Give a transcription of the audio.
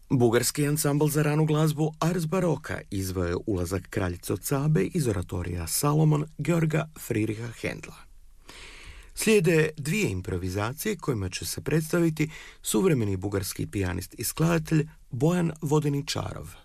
Bugarski ansambl za ranu glazbu Ars Baroka izveo je ulazak kraljice od Sabe iz oratorija Salomon Georga Friedricha Händla. Slijede dvije improvizacije kojima će se predstaviti suvremeni bugarski pijanist i skladatelj Bojan Vodeničarov.